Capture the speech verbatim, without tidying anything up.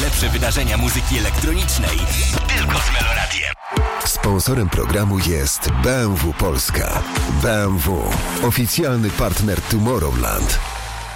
Najlepsze wydarzenia muzyki elektronicznej tylko z Meloradiem. Sponsorem programu jest B M W Polska. B M W, oficjalny partner Tomorrowland.